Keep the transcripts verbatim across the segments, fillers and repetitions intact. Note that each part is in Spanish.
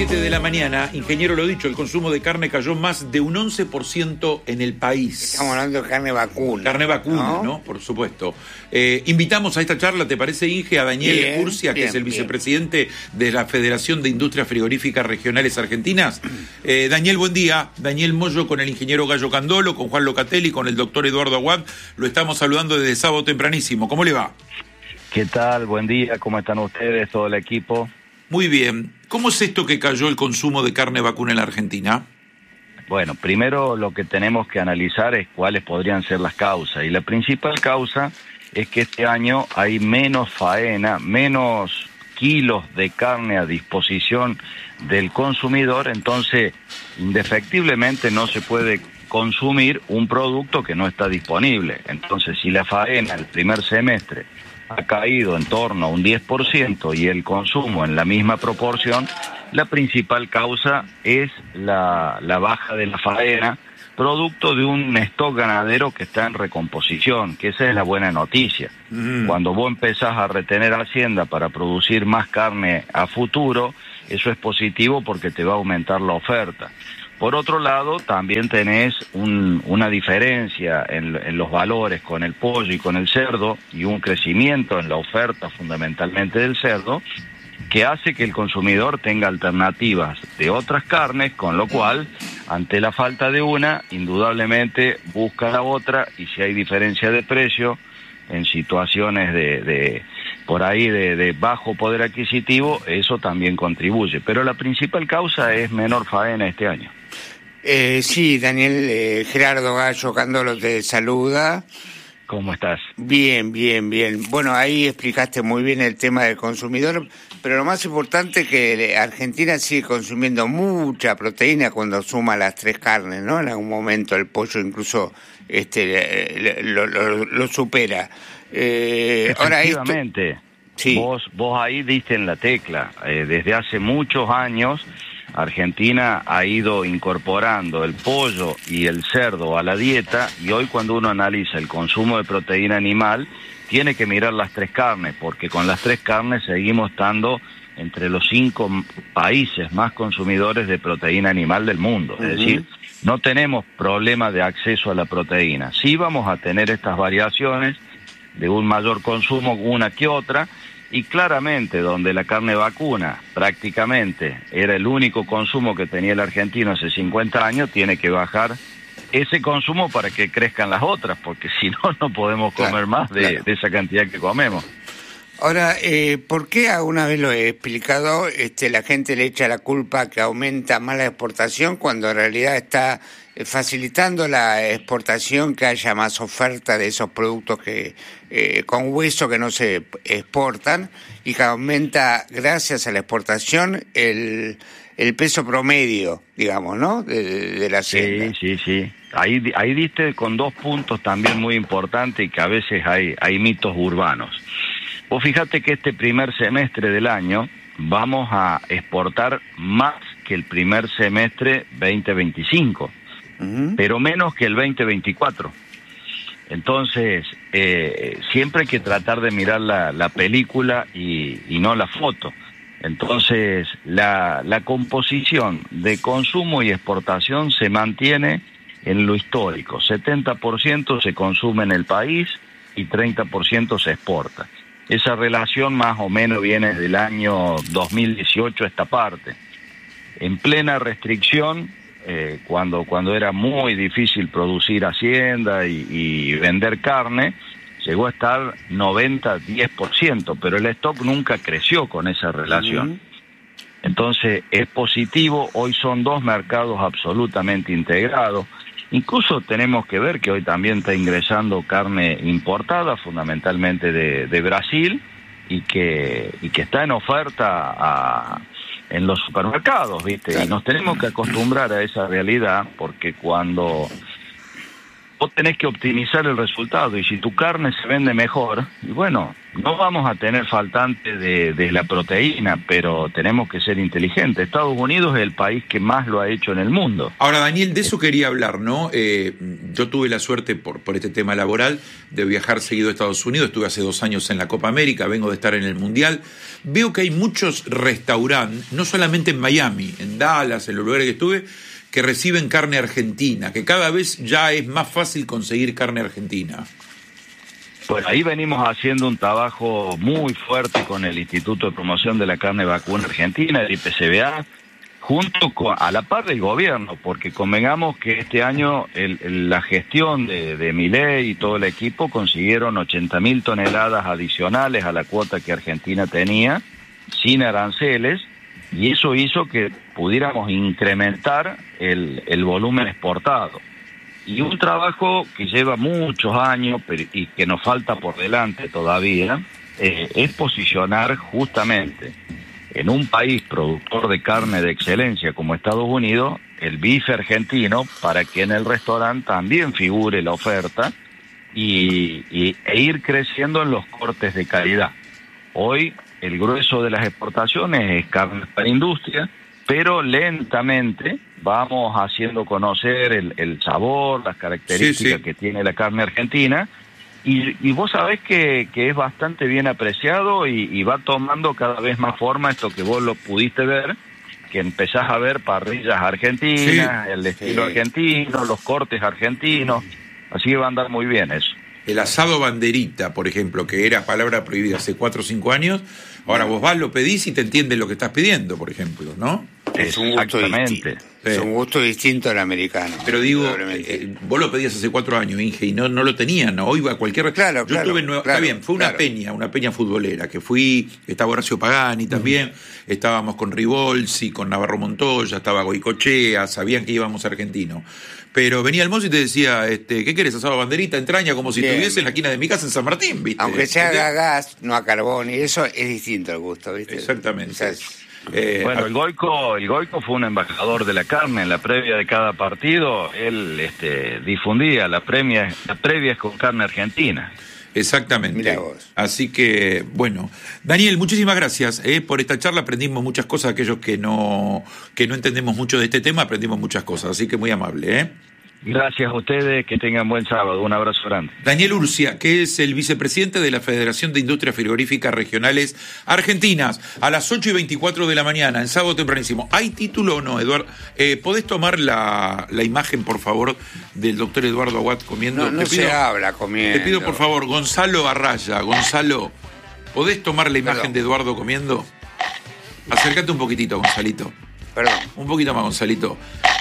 siete de la mañana, ingeniero, lo dicho, el consumo de carne cayó más de un once por ciento en el país. Estamos hablando de carne vacuna. Carne vacuna, ¿no? ¿no? Por supuesto. Eh, invitamos a esta charla, ¿te parece, Inge? A Daniel Bien, Urcia, que bien, es el bien. vicepresidente de la Federación de Industrias Frigoríficas Regionales Argentinas. Eh, Daniel, buen día. Daniel Moyo con el ingeniero Gallo Candolo, con Juan Locatelli, con el doctor Eduardo Aguad. Lo estamos saludando desde sábado tempranísimo. ¿Cómo le va? ¿Qué tal? Buen día. ¿Cómo están ustedes, todo el equipo? Muy bien. ¿Cómo es esto que cayó el consumo de carne vacuna en la Argentina? Bueno, primero lo que tenemos que analizar es cuáles podrían ser las causas. Y la principal causa es que este año hay menos faena, menos kilos de carne a disposición del consumidor, entonces indefectiblemente no se puede consumir un producto que no está disponible. Entonces, si la faena el primer semestre ha caído en torno a un diez por ciento y el consumo en la misma proporción, la principal causa es la, la baja de la faena, producto de un stock ganadero que está en recomposición, que esa es la buena noticia. Mm. Cuando vos empezás a retener hacienda para producir más carne a futuro, eso es positivo porque te va a aumentar la oferta. Por otro lado, también tenés un, una diferencia en, en los valores con el pollo y con el cerdo y un crecimiento en la oferta fundamentalmente del cerdo que hace que el consumidor tenga alternativas de otras carnes, con lo cual, ante la falta de una, indudablemente busca la otra y si hay diferencia de precio en situaciones de, de por ahí de, de bajo poder adquisitivo, eso también contribuye. Pero la principal causa es menor faena este año. Eh, sí, Daniel, eh, Gerardo Gallo Candolo te saluda. ¿Cómo estás? Bien, bien, bien. Bueno, ahí explicaste muy bien el tema del consumidor, pero lo más importante es que Argentina sigue consumiendo mucha proteína cuando suma las tres carnes, ¿no? En algún momento el pollo incluso este lo, lo, lo supera. Eh, ahora Efectivamente, esto... sí. vos, vos ahí diste en la tecla. Eh, desde hace muchos años Argentina ha ido incorporando el pollo y el cerdo a la dieta y hoy cuando uno analiza el consumo de proteína animal tiene que mirar las tres carnes porque con las tres carnes seguimos estando entre los cinco países más consumidores de proteína animal del mundo. Uh-huh. Es decir, no tenemos problema de acceso a la proteína. Sí vamos a tener estas variaciones de un mayor consumo una que otra. Y claramente, donde la carne vacuna prácticamente era el único consumo que tenía el argentino hace cincuenta años, tiene que bajar ese consumo para que crezcan las otras, porque si no, no podemos comer claro, más de, claro. de esa cantidad que comemos. Ahora, eh, ¿por qué alguna vez lo he explicado, este, la gente le echa la culpa que aumenta más la exportación cuando en realidad está facilitando la exportación, que haya más oferta de esos productos que eh, con hueso que no se exportan y que aumenta gracias a la exportación el, el peso promedio, digamos, ¿no? De, de, de la hacienda. Sí, sí, sí. Ahí, ahí diste con dos puntos también muy importantes y que a veces hay, hay mitos urbanos. Vos fíjate que este primer semestre del año vamos a exportar más que el primer semestre veinte veinticinco. Uh-huh. Pero menos que el veinte veinticuatro. Entonces, eh, siempre hay que tratar de mirar la, la película y, y no la foto. Entonces, la, la composición de consumo y exportación se mantiene en lo histórico. setenta por ciento se consume en el país y treinta por ciento se exporta. Esa relación más o menos viene del año dos mil dieciocho a esta parte. En plena restricción, Eh, cuando cuando era muy difícil producir hacienda y, y vender carne, llegó a estar noventa a diez por ciento, pero el stock nunca creció con esa relación. Uh-huh. Entonces es positivo, hoy son dos mercados absolutamente integrados, incluso tenemos que ver que hoy también está ingresando carne importada, fundamentalmente de, de Brasil, y que, y que está en oferta a... en los supermercados, ¿viste? Y nos tenemos que acostumbrar a esa realidad porque cuando vos tenés que optimizar el resultado y si tu carne se vende mejor, y bueno, no vamos a tener faltante de, de la proteína, pero tenemos que ser inteligentes. Estados Unidos es el país que más lo ha hecho en el mundo. Ahora, Daniel, de eso quería hablar, ¿no? Eh, yo tuve la suerte, por, por este tema laboral, de viajar seguido a Estados Unidos. Estuve hace dos años en la Copa América, vengo de estar en el Mundial. Veo que hay muchos restaurantes, no solamente en Miami, en Dallas, en los lugares que estuve, que reciben carne argentina, que cada vez ya es más fácil conseguir carne argentina. Pues ahí venimos haciendo un trabajo muy fuerte con el Instituto de Promoción de la Carne Vacuna Argentina, el I P C B A, junto con, a la par del gobierno, porque convengamos que este año el, el, la gestión de, de Milei y todo el equipo consiguieron ochenta mil toneladas adicionales a la cuota que Argentina tenía, sin aranceles, y eso hizo que pudiéramos incrementar el, el volumen exportado. Y un trabajo que lleva muchos años pero, y que nos falta por delante todavía, eh, es posicionar justamente en un país productor de carne de excelencia como Estados Unidos, el bife argentino, para que en el restaurante también figure la oferta y, y, e ir creciendo en los cortes de calidad. Hoy el grueso de las exportaciones es carne para industria, pero lentamente vamos haciendo conocer el, el sabor, las características sí, sí. que tiene la carne argentina, y, y vos sabés que, que es bastante bien apreciado y, y va tomando cada vez más forma esto que vos lo pudiste ver, que empezás a ver parrillas argentinas, sí, el estilo sí. argentino, los cortes argentinos, así que va a andar muy bien eso. El asado banderita, por ejemplo, que era palabra prohibida hace cuatro o cinco años, ahora vos vas, lo pedís y te entienden lo que estás pidiendo, por ejemplo, ¿no? Es un gusto distinto. Sí. Es un gusto distinto al americano. Pero digo, eh, vos lo pedías hace cuatro años, Inge, y no, no lo tenían, ¿no? Hoy va a cualquier... Claro, Yo claro, estuve en Nueva... claro, Está bien, fue una claro. peña, una peña futbolera, que fui, estaba Horacio Pagani también, uh-huh. estábamos con Ribolsi, con Navarro Montoya, estaba Goicochea, sabían que íbamos a Argentino. Pero venía el mozo y te decía, este, ¿qué querés? Asado banderita, entraña, como si bien, estuviese en la esquina de mi casa en San Martín, ¿viste? Aunque se haga gas, no a carbón, y eso es distinto el gusto, ¿viste? Exactamente. O sea, Eh, bueno, el Goico, el Goico fue un embajador de la carne. En la previa de cada partido, él este, difundía la previa, la previa es con carne argentina. Exactamente. Mirá vos. Así que, bueno, Daniel, muchísimas gracias eh, por esta charla. Aprendimos muchas cosas, aquellos que no, que no entendemos mucho de este tema, aprendimos muchas cosas, así que muy amable, ¿eh? Gracias a ustedes, que tengan buen sábado, un abrazo grande. Daniel Urcia, que es el vicepresidente de la Federación de Industrias Frigoríficas Regionales Argentinas, a las ocho y veinticuatro de la mañana, en sábado tempranísimo. ¿Hay título o no, Eduardo? Eh, ¿Podés tomar la, la imagen, por favor, del doctor Eduardo Aguad comiendo? No, no te pido, se habla comiendo. Te pido, por favor, Gonzalo Arraya, Gonzalo, ¿podés tomar la imagen Perdón. de Eduardo comiendo? Acércate un poquitito, Gonzalito. Perdón. Un poquito más, Gonzalito.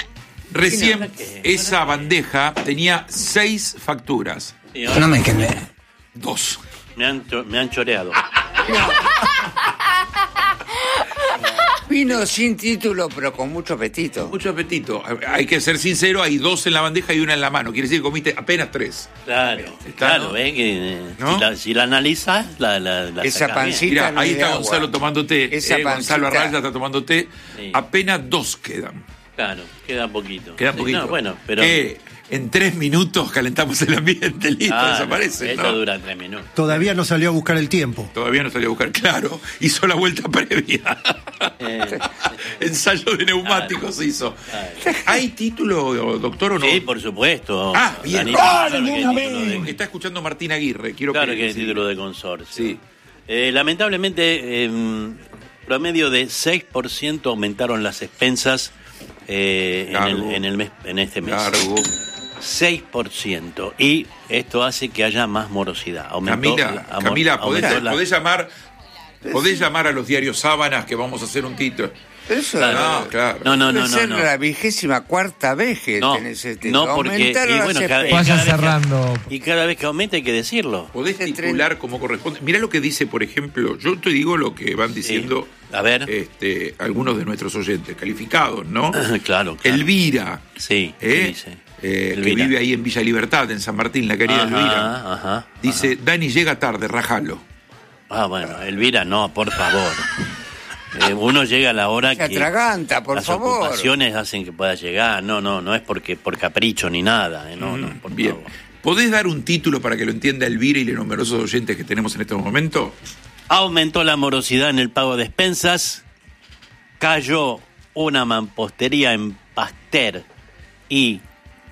Recién esa bandeja tenía seis facturas. Sí, no me quemé. Dos. Me han, me han choreado. Vino sin título, pero con mucho apetito. Mucho apetito. Hay que ser sincero, hay dos en la bandeja y una en la mano. Quiere decir que comiste apenas tres. Claro, está, claro, ¿no? ¿ves? Que, ¿No? Si, la, si la analizas, la, la, la Esa pancita. Mirá, no ahí está agua. Gonzalo tomando té. Esa eh, Gonzalo pancita. Arraya está tomando té. Sí. Apenas dos quedan. Claro, queda poquito. Queda Sí, poquito. No, bueno, pero... Que en tres minutos calentamos el ambiente, listo, Ah, desaparece. No, esto ¿no? dura tres minutos. Todavía no salió a buscar el tiempo. Todavía no salió a buscar, claro. Hizo la vuelta previa. Eh, Ensayo de neumáticos claro. hizo. Claro. ¿Hay título, doctor, o no? Sí, por supuesto. Ah, bien. Danilo, ¡Ah, claro que hay título de- Está escuchando Martín Aguirre. Quiero Claro que, que hay sí. título de consorcio. Sí. Eh, lamentablemente, eh, promedio de seis por ciento aumentaron las expensas eh, en, Largo. el, en, el mes, en este mes. Largo. seis por ciento. Y esto hace que haya más morosidad. Aumentó, Camila, amor- Camila, podés, aumentó la- podés llamar, podés llamar a los diarios Sábanas que vamos a hacer un título. Eso Claro. No, claro. No, no, debe no, no. ser no. la vigésima cuarta vez que No, tenés ese título. no, porque- Aumentaron y las bueno, cada- expensas. Vaya cada vez que- cerrando. Y cada vez que aumente hay que decirlo. Podés Ese titular como corresponde. Mirá lo que dice, por ejemplo, yo te digo lo que van diciendo A ver. este, algunos de nuestros oyentes, calificados, ¿no? Claro, claro. Elvira, Sí, ¿qué ¿eh? dice? Eh, que Elvira. vive ahí en Villa Libertad, en San Martín, la querida Ajá, Elvira. ajá, Dice, Dani llega tarde, rajalo. Ah, bueno, Elvira, no, por favor. Eh, uno llega a la hora Se que atraganta, por las favor. ocupaciones hacen que pueda llegar. No, no, no es porque por capricho ni nada. eh, No, no, por Bien. favor. ¿Podés dar un título para que lo entienda Elvira y los numerosos oyentes que tenemos en este momento? Aumentó la morosidad en el pago de expensas, cayó una mampostería en Pasteur y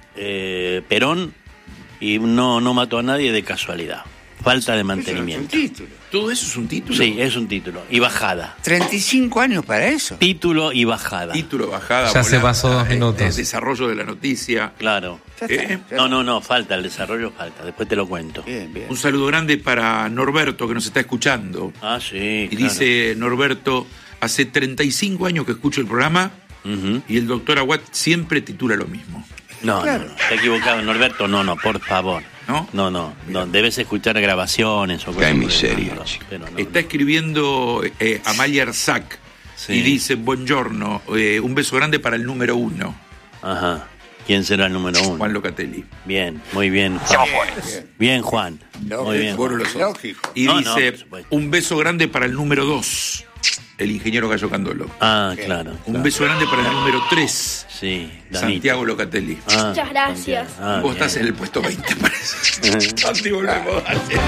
eh, Perón y no, no mató a nadie de casualidad. Falta de mantenimiento. Es un título. ¿Todo eso es un título? Sí, es un título. Y bajada. treinta y cinco años para eso. Título y bajada. Título, bajada. Ya se pasó dos eh, minutos. eh, desarrollo de la noticia. Claro. Ya está, Eh, ya No, está. no, no, falta, el desarrollo falta. Después te lo cuento. Bien, bien. Un saludo grande para Norberto, que nos está escuchando. Ah, sí. Y claro. dice Norberto, hace treinta y cinco años que escucho el programa Ujú. y el doctor Aguad siempre titula lo mismo. No, Claro. no, no, está equivocado, Norberto. No, no, por favor. ¿No? No, no, no, debes escuchar grabaciones o cosas. Qué por el miseria, estilo, chico. pero no, Está escribiendo eh, Amalia Arzac Sí. y dice, buongiorno, eh, un beso grande para el número uno, no. Ajá. ¿Quién será el número uno? Juan Locatelli. Bien, muy bien, Juan. Bien, Juan. Lógico. Muy bien. Bueno, Juan. los otros. Lógico. Y No, no, dice, por supuesto. un beso grande para el número dos, el ingeniero Gallo Candolo. Ah, claro. Un claro. beso grande para el número tres, Sí, Danito. Santiago Locatelli. Ah, Muchas gracias. Santiago. Ah, Vos bien. estás en el puesto veinte, parece. Santi, volvemos.